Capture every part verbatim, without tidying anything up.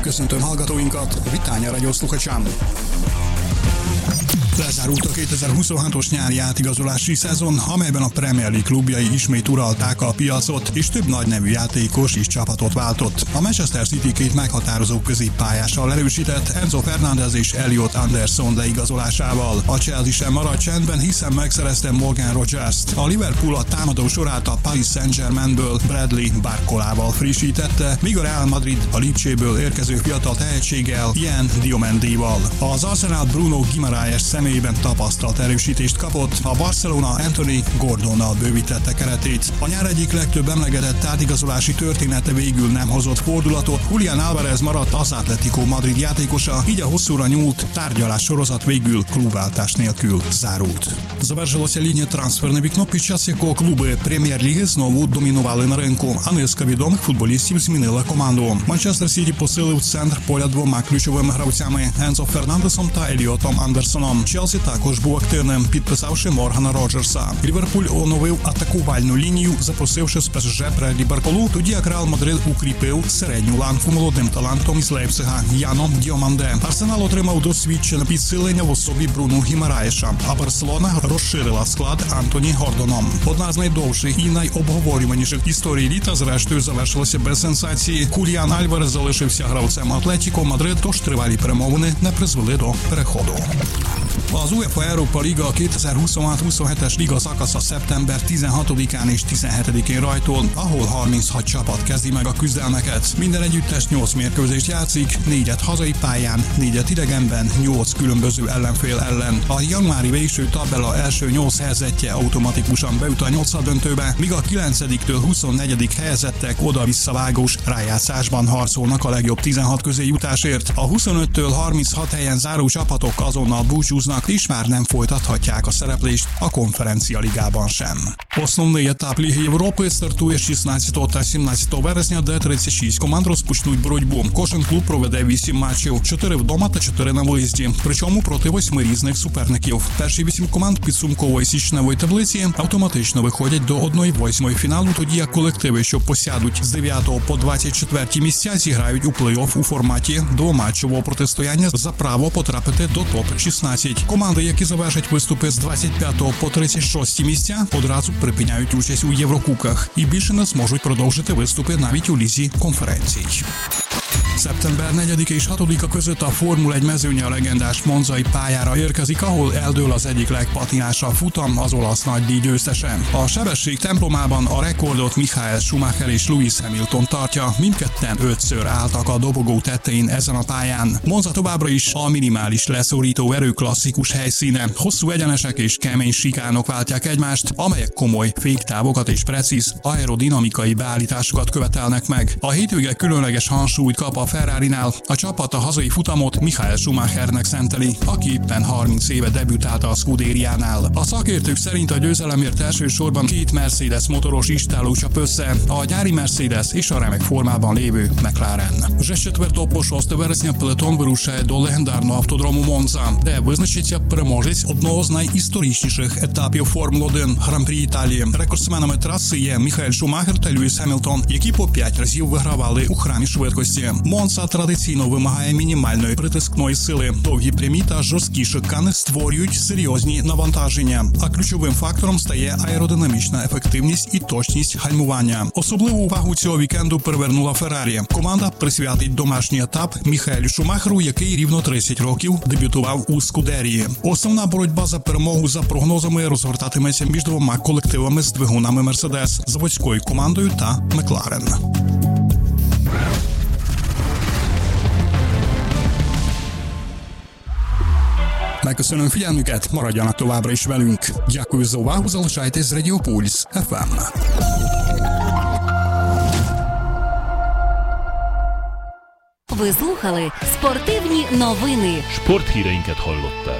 Köszöntöm hallgatóinkat, Vitánya Radio Sluchačan. Lezárult a kétezer-huszonhatos nyári átigazolási szezon, amelyben a Premier League klubjai ismét uralták a piacot, és több nagy nevű játékos is csapatot váltott. A Manchester City két meghatározó középpályással erősített Enzo Fernández és Elliot Anderson leigazolásával. A Chelsea sem maradt csendben, hiszen megszerezte Morgan Rogers-t. A Liverpool a támadó sorát a Paris Saint-Germainből Bradley Barcolával frissítette, míg a Real Madrid a Lipcséből érkező fiatal tehetséggel Ian Diomandéval. Az Arsenal Bruno Guimaraes személyében tapasztalt erősítést kapott, a Barcelona Anthony Gordonnal bővítette keretét. A nyár egyik legtöbb emlegetett átigazolási története végül nem hozott fordulatot, Julián Álvarez maradt az Atlético Madrid játékosa, így a hosszúra nyúlt tárgyalás sorozat végül klubváltás nélkül zárult. Завершилася лінія трансферних кнопок, під час якого клуби Прем'єр-ліги знову домінували на ринку, а низка відомих футболістів змінила команду. Манчестер Сіті посилив центр поля двома ключовими гравцями Ензо Фернандесом та Еліотом Андерсоном. Челсі також був активним, підписавши Моргана Роджерса. Ліверпуль оновив атакувальну лінію, запросивши з ПСЖ Бредлі Барколу, тоді як Реал Мадрид укріпив середню ланку молодим талантом із Лейпцига Яном Діоманде. Арсенал отримав досвідчене підсилення в особі Бруно Гімараєша, а Барселона розширила склад Антоні Гордоном. Одна з найдовших і найобговорюваніших історій літа зрештою завершилася без сенсації. Хуліан Альварес залишився гравцем Атлетіко Мадрид, тож тривалі перемовини не призвели до переходу. Az UEFA Európa Liga kétezer-huszonhat-huszonhetes liga szakasza szeptember tizenhatodikán és tizenhetedikén rajtol, ahol harminchat csapat kezdi meg a küzdelmeket. Minden együttes nyolc mérkőzést játszik, négyet hazai pályán, négyet idegenben, nyolc különböző ellenfél ellen. A januári végső tabella első nyolc helyezettje automatikusan bejut a nyolcaddöntőbe, míg a kilencediktől huszonnegyedik helyezettek oda-visszavágós rájátszásban harcolnak a legjobb tizenhat közé jutásért. A huszonöttől harminchat helyen záró csapatok azonnal búcsúznak, és már nem folytathatják a szereplést a konferencia ligában sem. Основний етап Ліги Європи стартує шістнадцятого та сімнадцятого вересня, де тридцять шість команд розпочнуть боротьбу. Кожен клуб проведе вісім матчів, чотири вдома та чотири на виїзді, причому проти восьми різних суперників. Перші вісім команд підсумкової січневої таблиці автоматично виходять до одної-восьмої фіналу, тоді як колективи, що посядуть з дев'ятого по двадцять четверті місця, зіграють у плей-офф у форматі двоматчевого протистояння за право потрапити до топ шістнадцять. Команди, які завершать виступи з двадцять п'ятого по тридцять шості місця, одразу припиняють участь у Єврокубках і більше не зможуть продовжити виступи навіть у лізі конференцій. Szeptember negyedike és hatodika között a Formula egy mezőnye a legendás monzai pályára érkezik, ahol eldől az egyik legpatinásabb futam, az olasz nagydíj győztese. A sebesség templomában a rekordot Michael Schumacher és Lewis Hamilton tartja, mindketten ötször álltak a dobogó tetején ezen a pályán. Monza továbbra is a minimális leszorító erő klasszikus helyszíne, hosszú egyenesek és kemény sikánok váltják egymást, amelyek komoly féktávokat és precíz aerodinamikai beállításokat követelnek meg. A hétvége különleges hangsúlyt kap a Ferrarinál, a csapat a hazai futamot Michael Schumachernek szenteli, aki éppen harminc éve debütált a Scuderiánál. A szakértők szerint a győzelemért elsősorban két Mercedes motoros istálló csap össze, a gyári Mercedes és a remek formában lévő McLaren. Вже з четвертого по шосте вересня пелетон вирушає до легендарного автодрому Монза, де визначиться переможець одного з найісторичніших етапів Формули один Гран-прі Італії. Рекордсменами траси є Міхаель Шумахер та Льюіс Хемілтон, які по п'ять разів вигравали у храмі швидкості. Монса традиційно вимагає мінімальної притискної сили. Довгі прямі та жорсткі шикани створюють серйозні навантаження, а ключовим фактором стає аеродинамічна ефективність і точність гальмування. Особливу увагу цього вікенду привернула Феррарі. Команда присвятить домашній етап Міхаелю Шумахеру, який рівно тридцять років дебютував у Скудерії. Основна боротьба за перемогу за прогнозами розгортатиметься між двома колективами з двигунами Мерседес, заводською командою та Макларен. Megköszönöm figyelmüket, maradjanak továbbra is velünk. Дякую за увагу, залишайтесь з Radio Pulse еф ем. Ви слухали спортивні новини. Sporthíreinket hallották.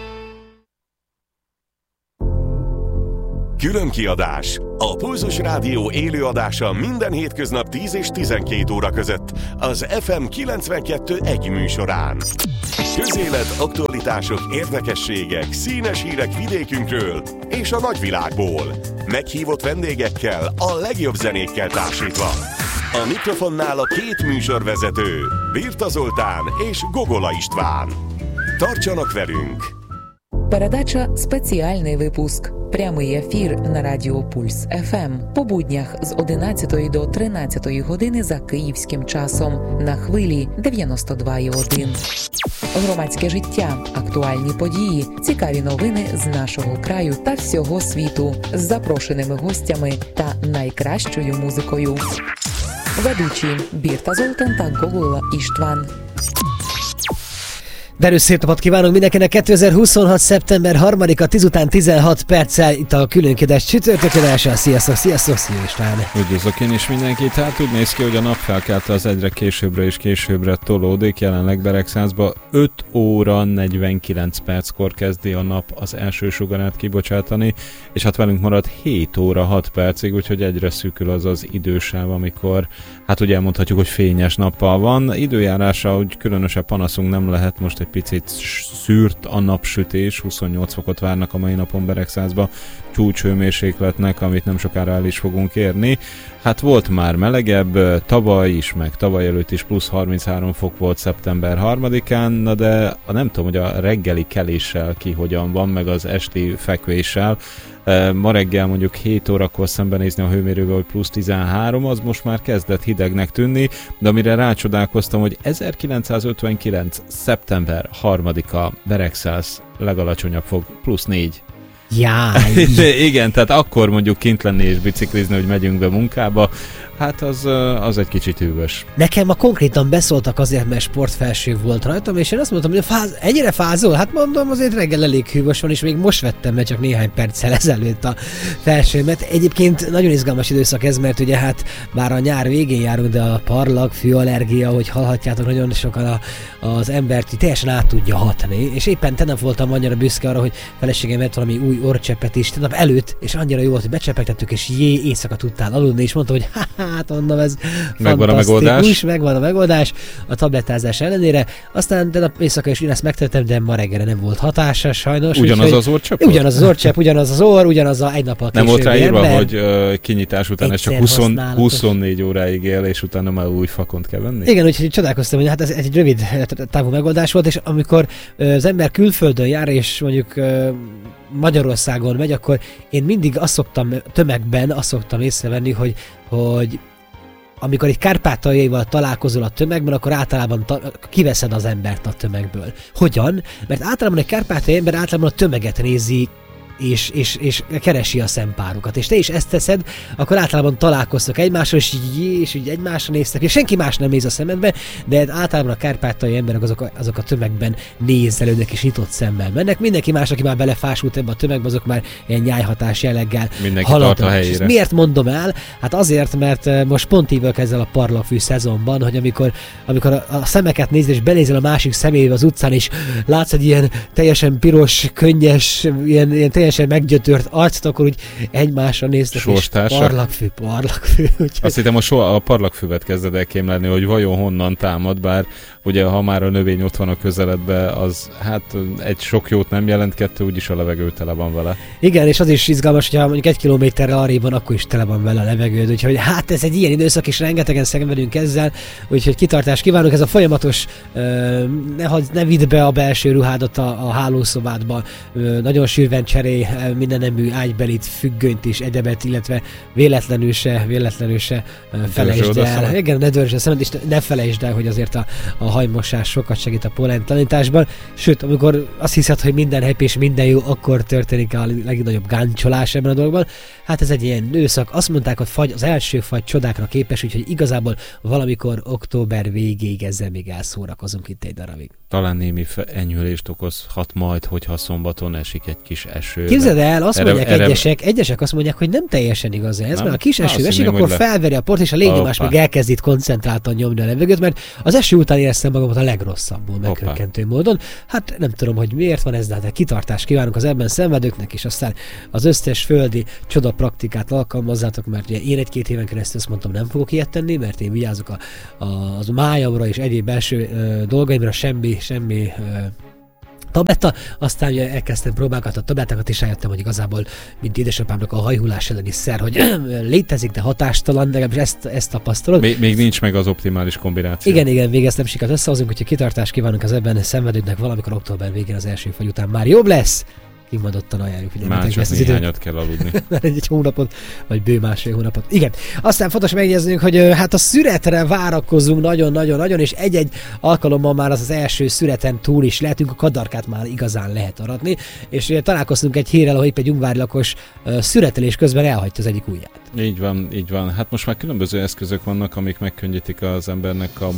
Különkiadás. A Pulzus Rádió élőadása minden hétköznap tíz és tizenkét óra között az ef em kilencvenkettő egy műsorán. Közélet, aktualitások, érdekességek, színes hírek vidékünkről és a nagyvilágból. Meghívott vendégekkel, a legjobb zenékkel társítva. A mikrofonnál a két műsorvezető, Birta Zoltán és Gogola István. Tartsanak velünk! Передача «Спеціальний випуск». Прямий ефір на Радіо Пульс еф ем. По буднях з одинадцятої до тринадцятої години за київським часом. На хвилі дев'яносто два і один. Громадське життя, актуальні події, цікаві новини з нашого краю та всього світу. З запрошеними гостями та найкращою музикою. Ведучі Birta Zoltán та Gogola István. Derűs szép napot kívánunk mindenkinek, kétezer-huszonhat. szeptember harmadika, tíz után tizenhat perccel itt a különkédes csütörtökön első. Sziasztok, sziasztok, szia István! Üdvözlök én is mindenkit. Hát úgy néz ki, hogy a napfelkelte az egyre későbbre és későbbre tolódik. Jelenleg Beregszázba öt óra negyvenkilenc perckor kezdi a nap az első sugarát kibocsátani, és hát velünk marad hét óra hat percig, úgyhogy egyre szűkül az az idősáv, amikor hát ugye elmondhatjuk, hogy fényes nappal van. Időjárása, hogy különösebb panaszunk nem lehet, most egy picit szűrt a napsütés, huszonnyolc fokot várnak a mai napon Beregszázba csúcshőmérsékletnek, amit nem sokára el is fogunk érni. Hát volt már melegebb, tavaly is, meg tavaly előtt is plusz harminchárom fok volt szeptember harmadikán, na de nem tudom, hogy a reggeli keléssel ki hogyan van, meg az esti fekvéssel. Ma reggel mondjuk hét órakor szembenézni a hőmérővel, hogy plusz tizenhárom, az most már kezdett hidegnek tűnni, de amire rácsodálkoztam, hogy ezerkilencszázötvenkilenc. szeptember harmadika Beregszáz legalacsonyabb fok, plusz négy. Jáj! Igen, tehát akkor mondjuk kint lenni és biciklizni, hogy megyünk be munkába, hát az, az egy kicsit hűvös. Nekem ma konkrétan beszóltak azért, mert sportfelső volt rajtam, és én azt mondtam, hogy fáz, ennyire fázol? Hát mondom, azért reggel elég hűvös van, és még most vettem meg csak néhány perccel ezelőtt a felsőmet. Egyébként nagyon izgalmas időszak ez, mert ugye hát bár a nyár végén járunk, de a parlag, fűallergia, hogy hallhatjátok, nagyon sokan a, az embert teljesen át tudja hatni, és éppen tegnap voltam annyira büszke arra, hogy feleségem vett valami új orrcseppet is tegnap előtt, és annyira jó volt, hogy becsepegtettük, és jé, éjszaka tudtál aludni, és mondta, hogy hát mondom, ez megvan a megoldás. Megvan a megoldás a tablettázás ellenére. Aztán de éjszaka is én ezt megtettem, de ma reggelre nem volt hatása sajnos. Ugyanaz az orrcsepp? Ugyanaz az orrcsepp, ugyanaz az orr, ugyanaz a egy nappal későbbi ember. Nem volt ráírva, ember. hogy uh, kinyitás után ez csak húsz, huszonnégy óráig él, és utána már új fakont kell venni? Igen, úgyhogy csodálkoztam, hogy hát ez egy rövid távú megoldás volt, és amikor uh, az ember külföldön jár, és mondjuk uh, Magyarországon megy, akkor én mindig azt szoktam tömegben, azt szoktam észrevenni, hogy, hogy amikor egy kárpátaljaival találkozol a tömegben, akkor általában ta- kiveszed az embert a tömegből. Hogyan? Mert általában egy kárpátaljai ember általában a tömeget nézi, és, és, és keresi a szempárokat. És te is ezt teszed, akkor általában találkoztok egymással, és így, és így egymásra néztek, és senki más nem néz a szemedbe, de általában a kárpátaljai emberek azok a, azok a tömegben nézelődnek és nyitott szemmel mennek. Mindenki más, aki már belefásult ebbe a tömegbe, azok már ilyen nyájhatás jelleggel mindenki tart a helyére. Miért mondom el? Hát azért, mert most pont így vagyok ezzel a parlagfű szezonban, hogy amikor, amikor a, a szemeket nézd, és benézel a másik szemébe az utcán, és látsz egy ilyen teljesen piros, könnyes, ilyen, ilyen teljesen meggyötört arcot, akkor úgy egymásra néztek, és parlagfű, parlagfű. Úgyhogy... Azt hittem, a, so- a parlagfüvet kezded el kémlelni, hogy vajon honnan támad, bár ugye ha már a növény ott van a közeledbe, az hát egy sok jót nem jelent, kettő, úgyis a levegő tele van vele. Igen, és az is izgalmas, hogyha mondjuk egy kilométerre arrébb van, akkor is tele van vele a levegő, úgyhogy hát ez egy ilyen időszak, és rengetegen szenvedünk ezzel, úgyhogy kitartást kívánok, ez a folyamatos, uh, ne, hadd, ne vidd be a belső ruhádat a, a hálószobádba, uh, nagyon sűrűen cserélj uh, minden nemű ágybelit, függönyt és egyebet, illetve véletlenül se, véletlenül se uh, felejtsd el. Igen, ne dörzsd a szemed, és ne felejtsd el, hogy azért a, a hajmosás sokat segít a pollentanításban, sőt, amikor azt hiszed, hogy minden happy és minden jó, akkor történik a legnagyobb gáncsolás ebben a dologban. Hát ez egy ilyen időszak. Azt mondták, hogy fagy, az első fagy csodákra képes, úgyhogy igazából valamikor október végéig ezzel még elszórakozunk itt egy darabig. Talán némi enyhülést okozhat majd, hogyha szombaton esik egy kis eső. Képzeld el, azt erre, mondják erre... egyesek, egyesek azt mondják, hogy nem teljesen igaz ez, mert a kis eső Na, esik, akkor felveri a port, és a légnyomás meg elkezd itt koncentráltan nyomni a levegőt, mert az eső után éreztem magamat a legrosszabbul, meghökkentő módon. Hát nem tudom, hogy miért van ez, de hát kitartást kívánok az ebben szenvedőknek, és aztán az összes földi csoda praktikát alkalmazzátok, mert ugye én egy-két éven keresztül azt mondtam, nem fogok ilyet tenni, mert én vigyázok a, a, az májamra és egyéb belső ö, dolgaimra, semmi, semmi ö, tabletta, aztán ugye elkezdtem próbálgatni a tablettákat, és rájöttem, hogy igazából, mint édesapámnak a hajhullás elleni szer, hogy létezik, de hatástalan, legalábbis ezt, ezt tapasztalod. Még, még nincs meg az optimális kombináció. Igen, igen, még ezt nem sikerült összehozunk, úgyhogy kitartást kívánunk az ebben szenvedőknek, valamikor október végén az első fagy után már jobb lesz. Kimondottan ajánljuk figyelmetekbe ezt az időt. Már csak néhányat kell aludni. egy, egy hónapot, vagy bő másfél hónapot. Igen. Aztán fontos megjegyeznünk, hogy hát a szüretre várakozunk nagyon-nagyon-nagyon, és egy-egy alkalommal már az az első szüreten túl is lehetünk, a kadarkát már igazán lehet aratni, és ugye, találkoztunk egy hírrel, hogy egy ungvári lakos uh, szüretelés közben elhagyta az egyik ujját. Így van, így van. Hát most már különböző eszközök vannak, amik megkönnyítik az embernek a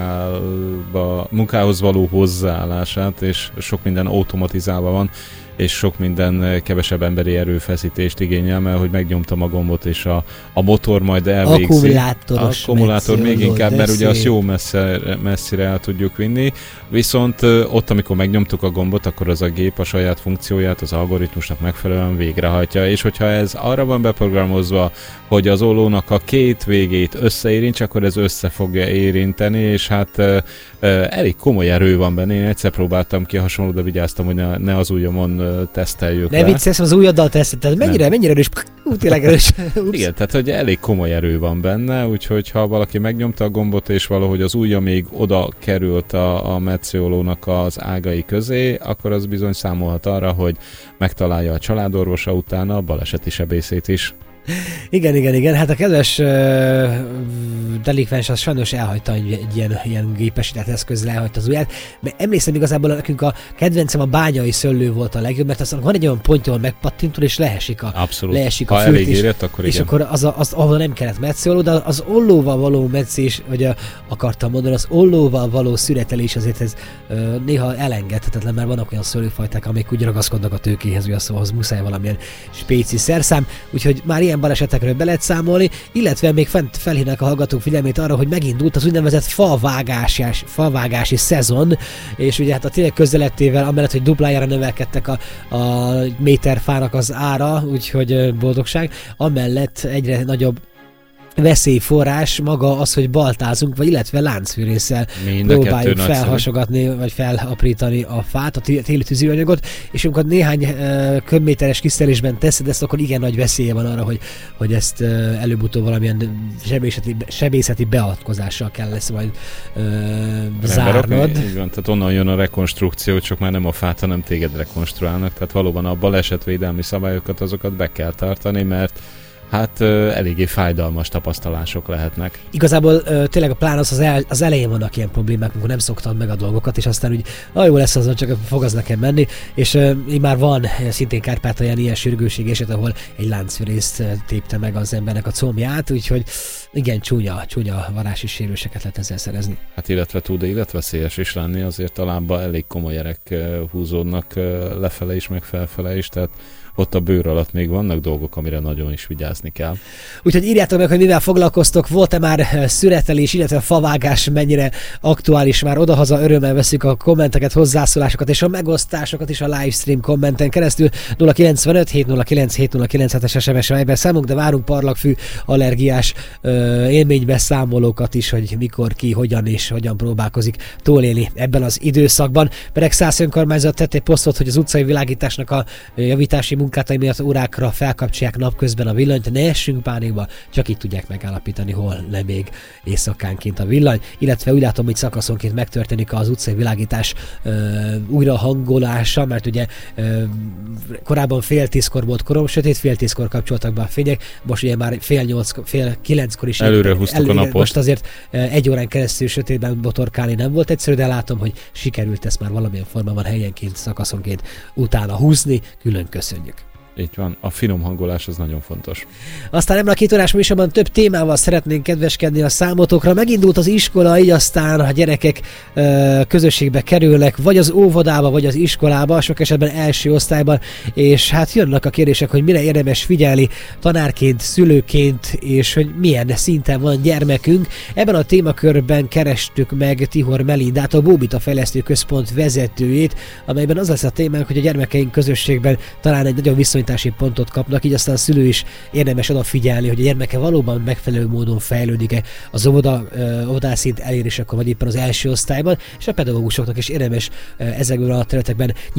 munkába, munkához való hozzáállását, és sok minden automatizálva van, és sok minden kevesebb emberi erőfeszítést igényel, mert hogy megnyomtam a gombot, és a, a motor majd elvégzi. Akkumulátoros. Akkumulátor még inkább, mert ugye azt jó messze, messzire el tudjuk vinni. Viszont ott, amikor megnyomtuk a gombot, akkor az a gép a saját funkcióját az algoritmusnak megfelelően végrehajtja, és hogyha ez arra van beprogramozva, hogy az ollónak a két végét összeérintse, akkor ez össze fogja érinteni, és hát e, e, elég komoly erő van benne. Én egyszer próbáltam ki hasonló, de vigyáztam, hogy ne, ne az ujjamon teszteljük. Ne vicces, az ujjaddal tesztelted. Mennyire, mennyire erős? Ú, tényleg erős. Igen, tehát hogy elég komoly erő van benne, úgyhogy ha valaki megnyomta a gombot, és valahogy az ujja még oda került a, a metszőollónak az ágai közé, akkor az bizony számolhat arra, hogy megtalálja a családorvosa utána a baleseti sebészét is. Igen, igen, igen. Hát a kedves uh, delikvens az sajnos elhagyta egy, egy ilyen, ilyen gépesített eszközzel, elhagyta az ujját. De emlékszem, igazából nekünk a kedvencem a bányai szöllő volt a legjobb, mert aztán van egy olyan pontja, ahol megpattintól, és leesik a, Abszolút. leesik a ha fült, elég és, érett, akkor és igen. akkor az, az, ahol nem kellett metszőolló, de az ollóval való metszés, vagy a, akartam mondani, az ollóval való szüretelés azért ez uh, néha elengedhetetlen, mert vannak olyan szőlőfajták, amik úgy ragaszkodnak a tőkéhez, hogy az muszáj valamilyen spéci szerszám, úgyhogy már ilyen balesetekről be lehet számolni, illetve még fent felhívnak a hallgatók figyelmét arra, hogy megindult az úgynevezett favágási, favágási szezon, és ugye hát a tényleg közelettével, amellett, hogy duplájára növelkedtek a, a méterfának az ára, úgyhogy boldogság, amellett egyre nagyobb veszélyforrás maga az, hogy baltázunk, vagy illetve láncfűrésszel próbáljuk felhasogatni, vagy felaprítani a fát, a téli tüzőanyagot, és amikor néhány uh, köbméteres kiszerelésben teszed ezt, akkor igen nagy veszélye van arra, hogy, hogy ezt uh, előbb-utóbb valamilyen sebészeti, sebészeti beavatkozással kell lesz majd uh, zárnod. Így van, tehát onnan jön a rekonstrukció, csak már nem a fát, hanem téged rekonstruálnak, tehát valóban a balesetvédelmi szabályokat, azokat be kell tartani, mert hát uh, eléggé fájdalmas tapasztalások lehetnek. Igazából uh, tényleg a plán az, az, el, az elején vannak ilyen problémák, amikor nem szoktad meg a dolgokat, és aztán úgy, ah, jó lesz azon, csak fog az nekem menni, és uh, már van szintén Kárpátalján ilyen sürgőség eset, ahol egy láncfűrészt uh, tépte meg az embernek a combját, úgyhogy igen, csúnya, csúnya varási sérüléseket lehet ezzel szerezni. Hát illetve tud életveszélyes is lenni, azért a lábba elég komoly erek uh, húzódnak uh, lefele is, meg felfele is, tehát ott a bőr alatt még vannak dolgok, amire nagyon is vigyázni kell. Úgyhogy írjátok meg, hogy mivel foglalkoztok, volt-e már szüretelés, illetve favágás mennyire aktuális már odahaza, örömmel veszük a kommenteket, hozzászólásokat és a megosztásokat is a livestream kommenten keresztül. nulla kilencvenöt hét nulla kilenc hét nulla kilenc hetes es em es Viber számunk, de várunk parlagfű allergiás ö, élménybeszámolókat is, hogy mikor, ki, hogyan és hogyan próbálkozik túlélni ebben az időszakban. Beregszász önkormányzat tett egy posztot, hogy az utcai világításnak a javítási munkátai miatt órákra felkapcsolják napközben a villanyt, ne essünk pánikba, csak így tudják megállapítani, hol nem még éjszakánként a villany, illetve úgy látom, hogy szakaszonként megtörténik az utcai világítás ö, újra hangolása, mert ugye ö, korábban fél tízkor volt korom sötét, fél tízkor kapcsoltak be a fények, most ugye már fél nyolc, fél kilenckor is előre húztuk elő, a napot. Most azért ö, egy órán keresztül sötétben botorkálni nem volt egyszerű, de látom, hogy sikerült ezt már valamilyen formában helyenként, szakaszonként utána húzni, külön köszönjük. Így van, a finom hangolás az nagyon fontos. Aztán ebben a két órás műsorban több témával szeretnénk kedveskedni a számotokra. Megindult az iskola, így aztán a gyerekek ö, közösségbe kerülnek, vagy az óvodába, vagy az iskolába, sok esetben első osztályban, és hát jönnek a kérdések, hogy mire érdemes figyelni tanárként, szülőként, és hogy milyen szinten van gyermekünk. Ebben a témakörben kerestük meg Tihor Melindát, a Bóbita Fejlesztő Központ vezetőjét, amelyben az lesz a témánk, hogy a gyermekeink közösségben talán egy nagyon viszonytalan kiigazítási pontot kapnak, így aztán a szülő is érdemes odafigyelni, hogy a gyermeke valóban megfelelő módon fejlődik-e az óvoda, óvodás szint elérésekor, vagy éppen az első osztályban, és a pedagógusoknak is érdemes ezekből a területekben